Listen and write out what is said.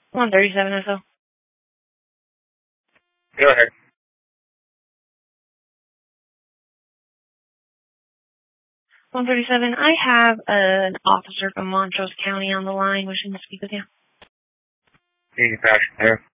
137 SO. Go ahead. 137, I have an officer from Montrose County on the line wishing to speak with you. You can pass it there.